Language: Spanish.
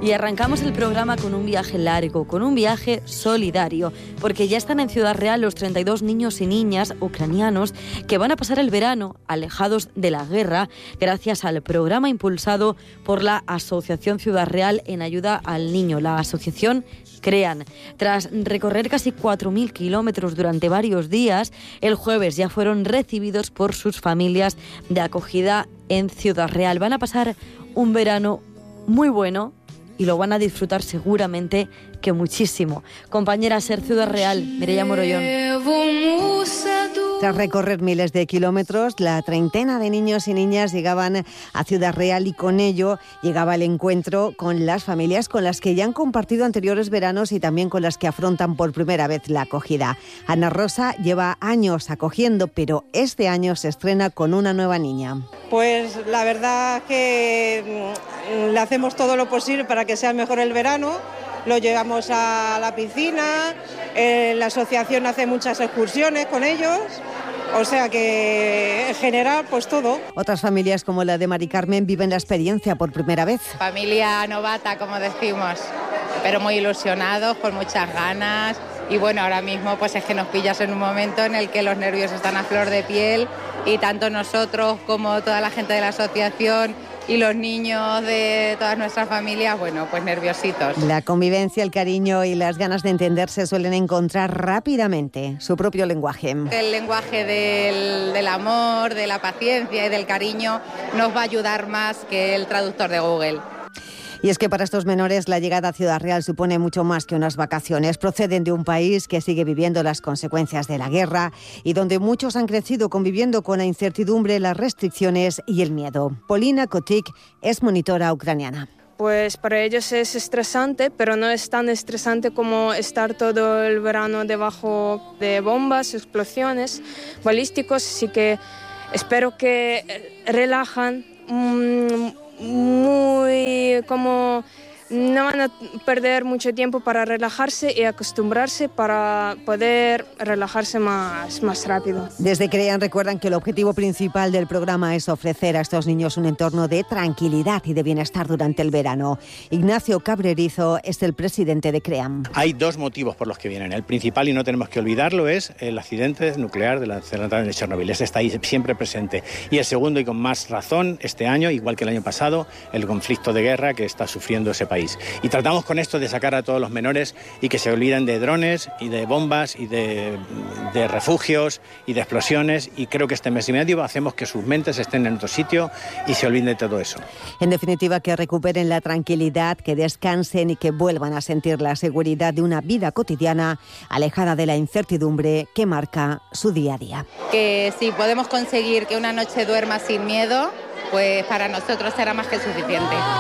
Y arrancamos el programa con un viaje largo, con un viaje solidario, porque ya están en Ciudad Real los 32 niños y niñas ucranianos que van a pasar el verano alejados de la guerra gracias al programa impulsado por la Asociación Ciudad Real en ayuda al niño, la asociación CREAN. Tras recorrer casi 4.000 kilómetros durante varios días, el jueves ya fueron recibidos por sus familias de acogida en Ciudad Real. Van a pasar un verano muy bueno y lo van a disfrutar seguramente que muchísimo. Compañera Ser Ciudad Real, Mireia Morollón. Tras recorrer miles de kilómetros, la treintena de niños y niñas llegaban a Ciudad Real y con ello llegaba el encuentro con las familias con las que ya han compartido anteriores veranos y también con las que afrontan por primera vez la acogida. Ana Rosa lleva años acogiendo, pero este año se estrena con una nueva niña. Pues la verdad que le hacemos todo lo posible para que sea mejor el verano. Lo llevamos a la piscina, la asociación hace muchas excursiones con ellos, o sea que en general pues todo. Otras familias como la de Mari Carmen viven la experiencia por primera vez. Familia novata, como decimos, pero muy ilusionados, con muchas ganas. Y bueno, ahora mismo pues es que nos pillas en un momento en el que los nervios están a flor de piel y tanto nosotros como toda la gente de la asociación y los niños de todas nuestras familias, bueno, pues nerviositos. La convivencia, el cariño y las ganas de entenderse suelen encontrar rápidamente su propio lenguaje. El lenguaje del amor, de la paciencia y del cariño nos va a ayudar más que el traductor de Google. Y es que para estos menores la llegada a Ciudad Real supone mucho más que unas vacaciones. Proceden de un país que sigue viviendo las consecuencias de la guerra y donde muchos han crecido conviviendo con la incertidumbre, las restricciones y el miedo. Polina Kotik es monitora ucraniana. Pues para ellos es estresante, pero no es tan estresante como estar todo el verano debajo de bombas, explosiones, balísticos, así que espero que relajan muy, como no van a perder mucho tiempo para relajarse y acostumbrarse para poder relajarse más rápido. Desde CREAN recuerdan que el objetivo principal del programa es ofrecer a estos niños un entorno de tranquilidad y de bienestar durante el verano. Ignacio Cabrerizo es el presidente de CREAN. Hay dos motivos por los que vienen. El principal, y no tenemos que olvidarlo, es el accidente nuclear de la central de Chernobyl. Ese está ahí siempre presente. Y el segundo, y con más razón, este año, igual que el año pasado, el conflicto de guerra que está sufriendo ese país. Y tratamos con esto de sacar a todos los menores y que se olviden de drones y de bombas y de refugios y de explosiones, y creo que este mes y medio hacemos que sus mentes estén en otro sitio y se olviden de todo eso. En definitiva, que recuperen la tranquilidad, que descansen y que vuelvan a sentir la seguridad de una vida cotidiana alejada de la incertidumbre que marca su día a día. Que si podemos conseguir que una noche duerma sin miedo, pues para nosotros será más que suficiente.